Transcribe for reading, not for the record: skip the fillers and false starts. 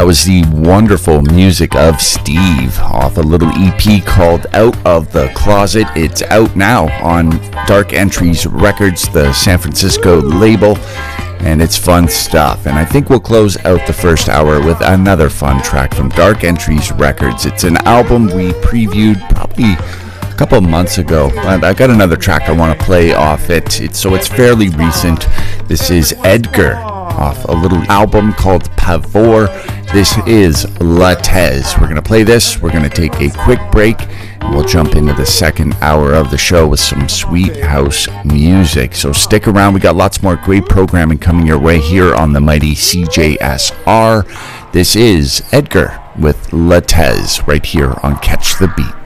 was the wonderful music of Steve off a little EP called Out of the Closet. It's out now on Dark Entries Records, the San Francisco label, and it's fun stuff. And I think we'll close out the first hour with another fun track from Dark Entries Records. It's an album we previewed probably a couple of months ago, and I got another track I want to play off it. It's fairly recent. This is Edgar off a little album called Pavor. This is Latez. We're going to play this. We're going to take a quick break, and we'll jump into the second hour of the show with some sweet house music. So stick around. We got lots more great programming coming your way here on the mighty CJSR. This is Edgar with Latez right here on Catch the Beat.